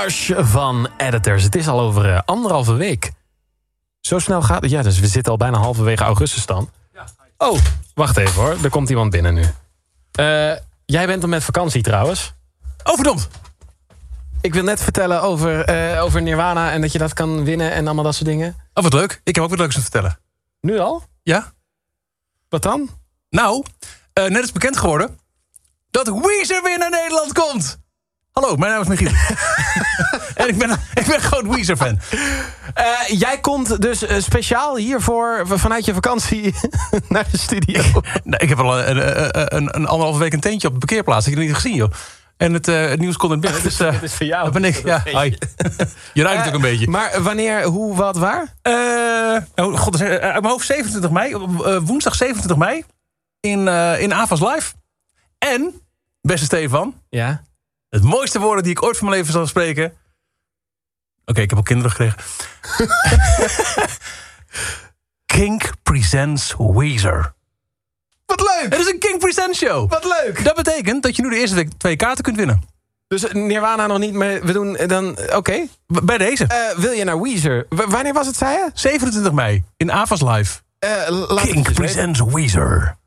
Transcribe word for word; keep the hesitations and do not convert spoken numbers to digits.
Rush van Editors. Het is al over uh, anderhalve week. Zo snel gaat het. Ja, dus we zitten al bijna halverwege augustus dan. Oh, wacht even hoor. Er komt iemand binnen nu. Uh, jij bent dan met vakantie trouwens. Oh, verdomd. Ik wil net vertellen over, uh, over Nirvana en dat je dat kan winnen en allemaal dat soort dingen. Oh, wat leuk. Ik heb ook wat leuks te vertellen. Nu al? Ja. Wat dan? Nou, uh, net is bekend geworden dat Weezer weer naar Nederland komt. Hallo, mijn naam is Michiel. En ik ben, ik ben een groot Weezer-fan. Uh, jij komt dus uh, speciaal hiervoor vanuit je vakantie naar de studio. Nou, ik heb al een, een, een, een anderhalve week een tentje op de parkeerplaats. Ik heb het niet gezien, joh. En het, uh, het nieuws komt in binnen. Dus, uh, dat is voor jou. Dat ben ik. Ja, hi. Je ruikt uh, ook een beetje. Maar wanneer, hoe, wat, waar? Uh, nou, God, uit mijn hoofd zevenentwintig mei. Uh, woensdag zevenentwintig mei. In, uh, in Avas Live. En, beste Stefan. Ja? Het mooiste woorden die ik ooit van mijn leven zal spreken. Oké, okay, ik heb ook kinderen gekregen. Kink Presents Weezer. Wat leuk! Het is een Kink Presents show. Wat leuk! Dat betekent dat je nu de eerste week twee kaarten kunt winnen. Dus Nirvana nog niet, maar we doen dan... Oké. Okay. Bij deze. Uh, wil je naar Weezer? W- wanneer was het, zei je? zevenentwintig mei in Avas Live. Uh, Kink Presents Weezer.